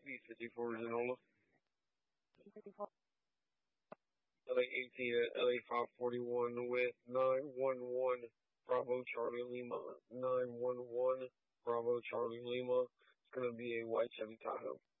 B54 Genola. LA 18 at LA 541 with 911 Bravo Charlie Lima. 911 Bravo Charlie Lima. It's going to be a white Chevy Tahoe.